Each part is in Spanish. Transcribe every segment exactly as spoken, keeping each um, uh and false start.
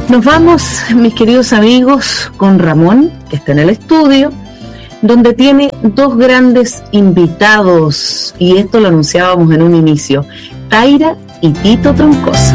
Nos vamos, mis queridos amigos, con Ramón, que está en el estudio, donde tiene dos grandes invitados, y esto lo anunciábamos en un inicio, Taira y Tito Troncoso.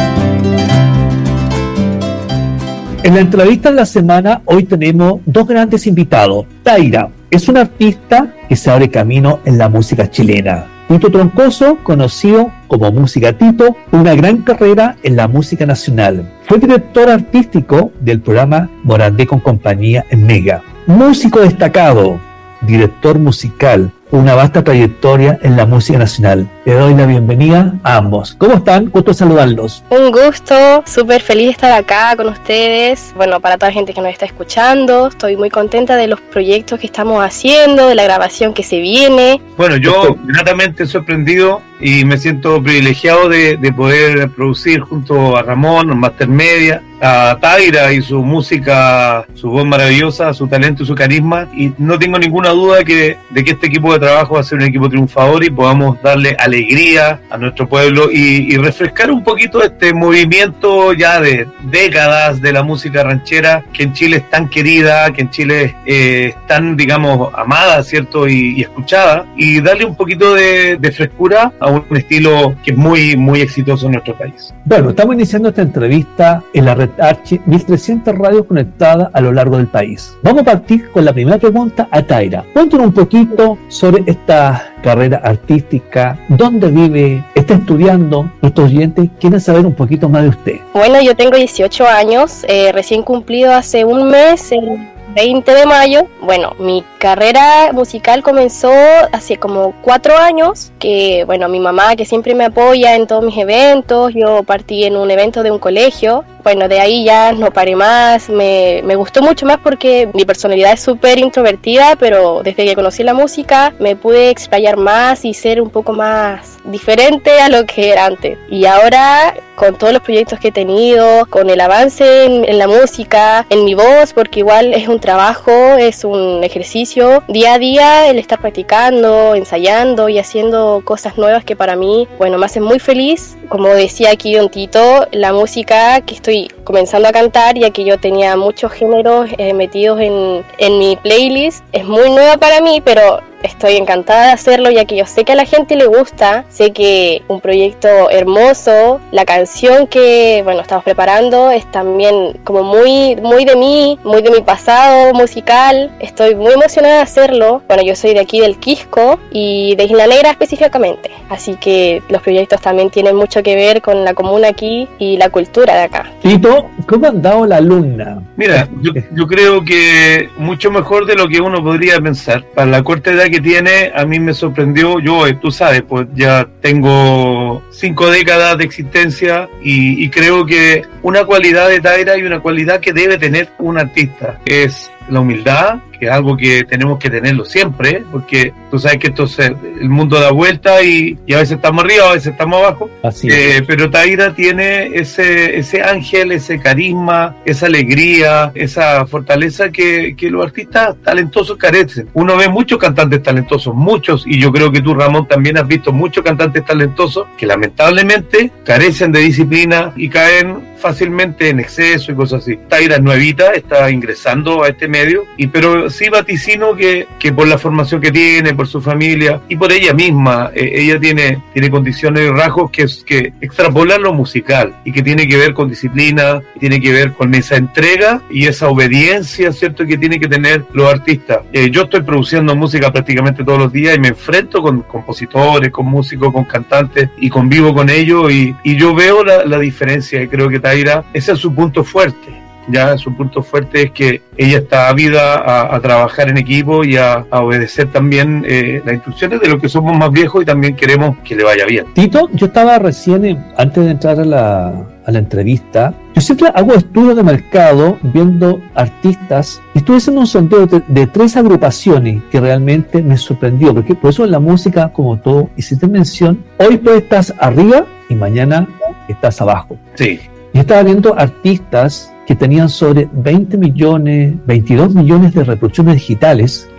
En la entrevista de la semana, hoy tenemos dos grandes invitados. Taira es una artista que se abre camino en la música chilena. Tito Troncoso, conocido como Música Tito, una gran carrera en la música nacional. Fue director artístico del programa Morandé con compañía en Mega. Músico destacado, director musical, una vasta trayectoria en la música nacional. Le doy la bienvenida a ambos. ¿Cómo están? Gusto saludarlos. Un gusto, súper feliz de estar acá con ustedes. Bueno, para toda la gente que nos está escuchando, estoy muy contenta de los proyectos que estamos haciendo, de la grabación que se viene. Bueno, yo gratamente sorprendido y me siento privilegiado de, de poder producir junto a Ramón, Master Media, a Taira y su música, su voz maravillosa, su talento y su carisma, y no tengo ninguna duda de que, de que este equipo de trabajo va a ser un equipo triunfador y podamos darle alegría a nuestro pueblo y, y refrescar un poquito este movimiento ya de décadas de la música ranchera, que en Chile es tan querida, que en Chile eh, es tan, digamos, amada, ¿cierto? Y, y escuchada, y darle un poquito de, de frescura a un estilo que es muy, muy exitoso en nuestro país. Bueno, estamos iniciando esta entrevista en la red Archi, mil trescientas radios conectadas a lo largo del país. Vamos a partir con la primera pregunta a Taira. Cuéntanos un poquito sobre esta carrera artística, dónde vive, está estudiando. Nuestros oyentes quieren saber un poquito más de usted. Bueno, yo tengo dieciocho años, eh, recién cumplido hace un mes, el veinte de mayo. Bueno, mi carrera musical comenzó hace como cuatro años, que bueno, mi mamá, que siempre me apoya en todos mis eventos, yo partí en un evento de un colegio. Bueno, de ahí ya no paré más, me, me gustó mucho más porque mi personalidad es súper introvertida, pero desde que conocí la música me pude explayar más y ser un poco más diferente a lo que era antes. Y ahora, con todos los proyectos que he tenido, con el avance en, en la música, en mi voz, porque igual es un trabajo, es un ejercicio, día a día el estar practicando, ensayando y haciendo cosas nuevas que para mí, bueno, me hacen muy feliz. Como decía aquí Don Tito, la música que estoy comenzando a cantar, ya que yo tenía muchos géneros eh, metidos en, en mi playlist, es muy nueva para mí, pero estoy encantada de hacerlo, ya que yo sé que a la gente le gusta, sé que un proyecto hermoso, la canción que, bueno, estamos preparando es también como muy, muy de mí, muy de mi pasado musical, estoy muy emocionada de hacerlo. Bueno, yo soy de aquí del Quisco y de Isla Negra específicamente, así que los proyectos también tienen mucho que ver con la comuna aquí y la cultura de acá. Tito, ¿cómo ha andado la alumna? Mira, yo, yo creo que mucho mejor de lo que uno podría pensar. Para la corta edad que tiene, a mí me sorprendió. Yo, tú sabes, pues ya tengo cinco décadas de existencia y, y creo que una cualidad de Taira y una cualidad que debe tener un artista es la humildad, que es algo que tenemos que tenerlo siempre, porque tú sabes que esto se, el mundo da vuelta y, y a veces estamos arriba, a veces estamos abajo. Así eh, es. Pero Taira tiene ese, ese ángel, ese carisma, esa alegría, esa fortaleza que, que los artistas talentosos carecen. Uno ve muchos cantantes talentosos, muchos, y yo creo que tú, Ramón, también has visto muchos cantantes talentosos que lamentablemente carecen de disciplina y caen fácilmente en exceso y cosas así. Taira es nuevita, está ingresando a este medio, y pero sí vaticino que, que por la formación que tiene, por su familia y por ella misma, eh, ella tiene, tiene condiciones y rasgos que, que extrapolan lo musical y que tiene que ver con disciplina, tiene que ver con esa entrega y esa obediencia, ¿cierto?, que tienen que tener los artistas. Eh, yo estoy produciendo música prácticamente todos los días y me enfrento con compositores, con músicos, con cantantes y convivo con ellos y, y yo veo la, la diferencia y creo que Taira, ese es su punto fuerte. Ya su punto fuerte es que ella está ávida a, a trabajar en equipo y a, a obedecer también eh, las instrucciones de los que somos más viejos y también queremos que le vaya bien. Tito, yo estaba recién, eh, antes de entrar a la, a la entrevista, yo siempre hago estudios de mercado viendo artistas y estuve haciendo un sondeo de, de tres agrupaciones que realmente me sorprendió, porque por eso en la música, como todo, hiciste mención, hoy tú estás arriba y mañana estás abajo. Sí. Y estaba viendo artistas que tenían sobre veinte millones, veintidós millones de reproducciones digitales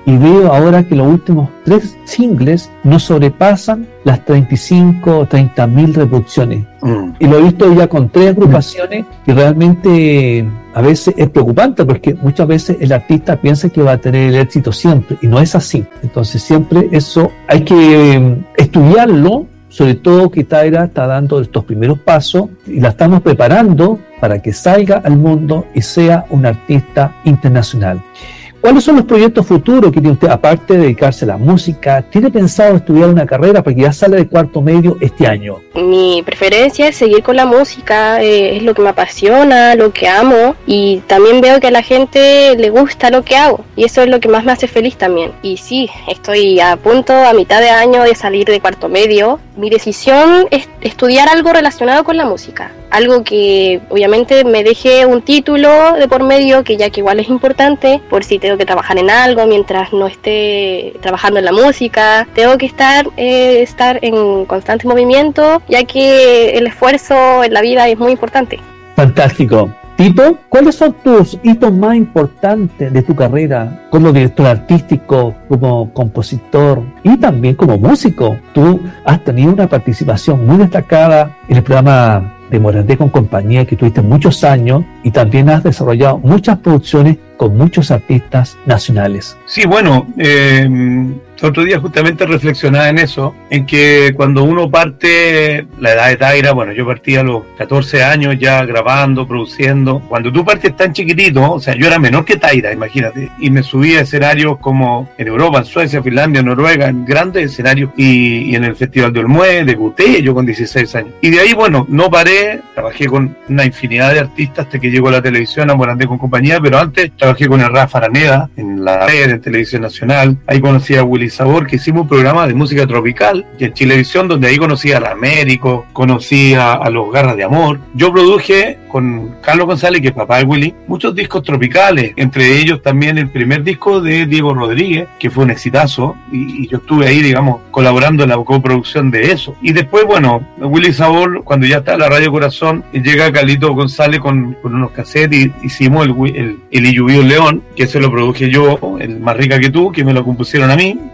y veo ahora que los últimos tres singles no sobrepasan las treinta y cinco o treinta mil reproducciones. Mm. Y lo he visto ya con tres agrupaciones y realmente a veces es preocupante porque muchas veces el artista piensa que va a tener el éxito siempre y no es así. Entonces siempre eso hay que eh, estudiarlo, sobre todo que Taira está dando estos primeros pasos y la estamos preparando para que salga al mundo y sea un artista internacional. ¿Cuáles son los proyectos futuros que tiene usted, aparte de dedicarse a la música? ¿Tiene pensado estudiar una carrera porque ya sale de cuarto medio este año? Mi preferencia es seguir con la música, eh, es lo que me apasiona, lo que amo, y también veo que a la gente le gusta lo que hago, y eso es lo que más me hace feliz también. Y sí, estoy a punto, a mitad de año, de salir de cuarto medio. Mi decisión es estudiar algo relacionado con la música, algo que obviamente me deje un título de por medio, que ya que igual es importante, por si tengo que trabajar en algo mientras no esté trabajando en la música. Tengo que estar, eh, estar en constante movimiento, ya que el esfuerzo en la vida es muy importante. Fantástico. Tito, ¿cuáles son tus hitos más importantes de tu carrera como director artístico, como compositor y también como músico? Tú has tenido una participación muy destacada en el programa de Morandé con Compañía, que tuviste muchos años, y también has desarrollado muchas producciones con muchos artistas nacionales. Sí, bueno, eh, el otro día justamente reflexionaba en eso, en que cuando uno parte, la edad de Taira, bueno, yo partí a los catorce años ya grabando, produciendo. Cuando tú partes tan chiquitito, o sea, yo era menor que Taira, imagínate, y me subí a escenarios como en Europa, en Suecia, Finlandia, Noruega, en grandes escenarios, y, y en el Festival de Olmué, debuté yo con dieciséis años. Y de ahí, bueno, no paré, trabajé con una infinidad de artistas hasta que llegó a la televisión, a Morandé con Compañía, pero antes trabajé con el Rafa Araneda en la red, en Televisión Nacional. Ahí conocí a Willy Sabor, que hicimos un programa de música tropical, y en Chilevisión, donde ahí conocí a la Américo, conocí a, a los Garras de Amor. Yo produje con Carlos González, que es papá de Willy, muchos discos tropicales, entre ellos también el primer disco de Diego Rodríguez, que fue un exitazo, y, y yo estuve ahí, digamos, colaborando en la coproducción de eso. Y después, bueno, Willy Sabor, cuando ya está en la Radio Corazón, llega Carlito González con, con unos cassettes y hicimos el, el, el Y Lluvió León, que se lo produje yo, el Más Rica que Tú, que me lo compusieron a mí.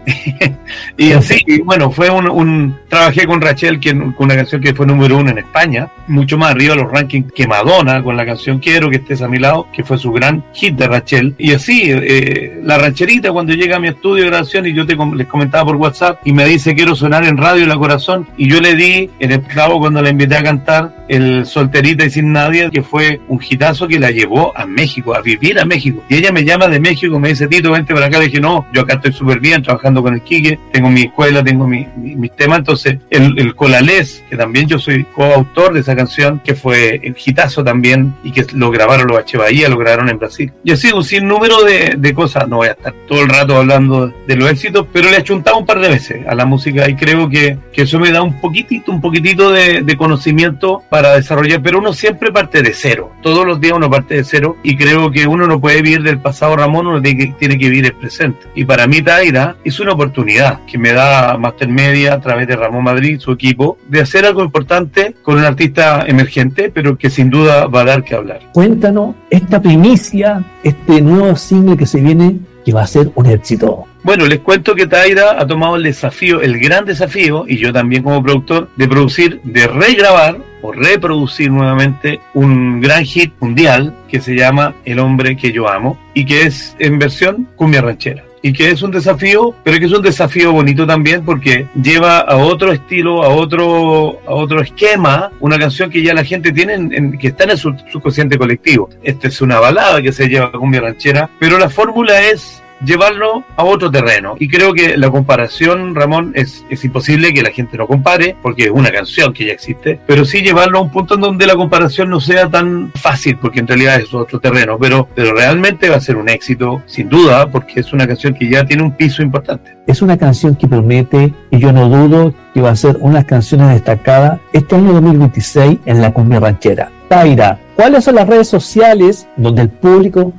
Y así, bueno, fue un, un trabajé con Rachel, que, con una canción que fue número uno en España, mucho más arriba de los rankings que Madonna, con la canción Quiero que estés a mi lado, que fue su gran hit de Rachel. Y así, eh, la rancherita, cuando llega a mi estudio de grabación, y yo te, les comentaba por WhatsApp, y me dice quiero sonar en Radio La Corazón, y yo le di en el clavo cuando la invité a cantar el Solterita y Sin Nadie, que fue un hitazo que la llevó a México, a vivir a México. Y ella me llama de México, me dice, Tito, vente para acá. Le dije, no, yo acá estoy súper bien, trabajando con el Quique, tengo mi escuela, tengo mi, mi, mis temas. Entonces, el, el Colalés, que también yo soy coautor de esa canción, que fue el hitazo también, y que lo grabaron los H. Bahía, lo grabaron en Brasil. Y así, un sinnúmero de, de cosas. No voy a estar todo el rato hablando de los éxitos, pero le he chuntado un par de veces a la música, y creo que, que eso me da un poquitito, un poquitito de, de conocimiento para desarrollar, pero uno siempre parte de cero. Todos los días uno parte de cero, y creo que uno no puede vivir del pasado, Ramón, uno tiene que, tiene que vivir el presente. Y para mí Taira es una oportunidad que me da Master Media a través de Ramón Madrid, su equipo, de hacer algo importante con un artista emergente, pero que sin duda va a dar que hablar. Cuéntanos esta primicia, este nuevo single que se viene, que va a ser un éxito. Bueno, les cuento que Taira ha tomado el desafío, el gran desafío, y yo también como productor, de producir, de regrabar o reproducir nuevamente un gran hit mundial que se llama El Hombre que Yo Amo, y que es en versión cumbia ranchera. Y que es un desafío, pero que es un desafío bonito también, porque lleva a otro estilo, a otro a otro esquema, una canción que ya la gente tiene, en, en, que está en el subconsciente colectivo. Esta es una balada que se lleva a cumbia ranchera, pero la fórmula es llevarlo a otro terreno, y creo que la comparación, Ramón, es, es imposible que la gente no compare, porque es una canción que ya existe, pero sí llevarlo a un punto en donde la comparación no sea tan fácil, porque en realidad es otro terreno, pero, pero realmente va a ser un éxito, sin duda, porque es una canción que ya tiene un piso importante. Es una canción que promete, y yo no dudo que va a ser una canción destacada este año dos mil veintiséis en la cumbia ranchera. Taira, ¿cuáles son las redes sociales donde el público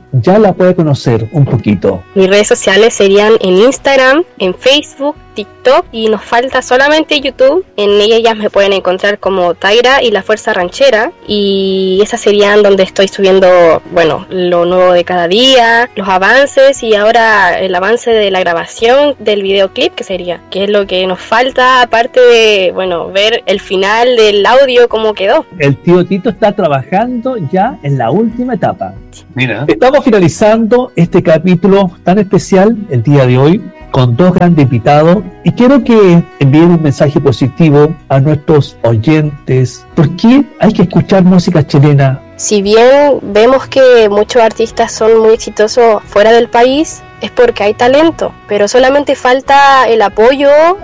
ya la puede conocer un poquito? Mis redes sociales serían en Instagram, en Facebook, TikTok y nos falta solamente YouTube. En ella ya me pueden encontrar como Taira y la Fuerza Ranchera, y esas serían donde estoy subiendo, bueno, lo nuevo de cada día, los avances y ahora el avance de la grabación del videoclip, que sería, que es lo que nos falta, aparte de, bueno, ver el final del audio cómo quedó. El tío Tito está trabajando ya en la última etapa. Mira. Estamos finalizando este capítulo tan especial el día de hoy con dos grandes invitados, y quiero que envíen un mensaje positivo a nuestros oyentes. ¿Por qué hay que escuchar música chilena? Si bien vemos que muchos artistas son muy exitosos fuera del país, es porque hay talento, pero solamente falta el apoyo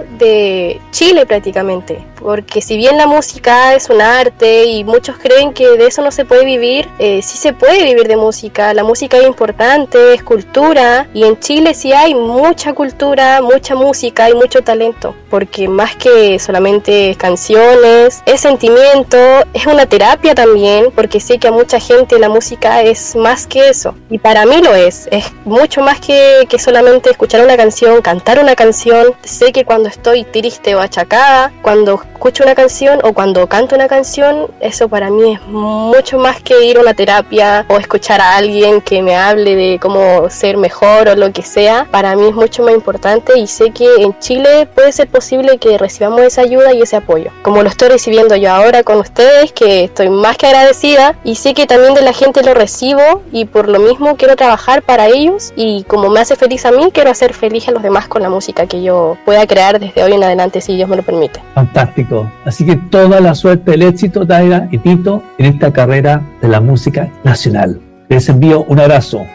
de Chile prácticamente, porque si bien la música es un arte y muchos creen que de eso no se puede vivir, eh, sí se puede vivir de música. La música es importante, es cultura, y en Chile sí hay mucha cultura, mucha música y mucho talento, porque más que solamente canciones, es sentimiento, es una terapia también, porque sé que a mucha gente la música es más que eso, y para mí lo es, es mucho más que que solamente escuchar una canción, cantar una canción. Sé que cuando estoy triste o achacada, cuando escucho una canción o cuando canto una canción, eso para mí es mucho más que ir a una terapia o escuchar a alguien que me hable de cómo ser mejor o lo que sea. Para mí es mucho más importante, y sé que en Chile puede ser posible que recibamos esa ayuda y ese apoyo, como lo estoy recibiendo yo ahora con ustedes, que estoy más que agradecida, y sé que también de la gente lo recibo, y por lo mismo quiero trabajar para ellos, y como me hace feliz a mí, quiero hacer feliz a los demás con la música que yo pueda crear desde hoy en adelante, si Dios me lo permite. Fantástico. Así que toda la suerte, el éxito, Taira y Tito, en esta carrera de la música nacional. Les envío un abrazo.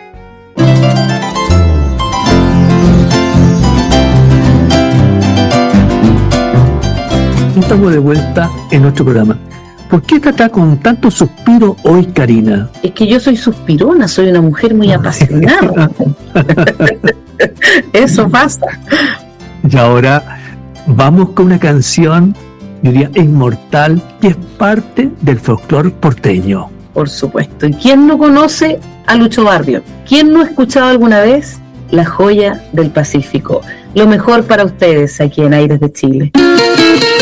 Estamos de vuelta en nuestro programa. ¿Por qué está acá con tanto suspiro hoy, Karina? Es que yo soy suspirona, soy una mujer muy apasionada. Eso pasa. Y ahora vamos con una canción, yo diría, inmortal, que es parte del folclore porteño. Por supuesto. ¿Y quién no conoce a Lucho Barrio? ¿Quién no ha escuchado alguna vez La Joya del Pacífico? Lo mejor para ustedes aquí en Aires de Chile.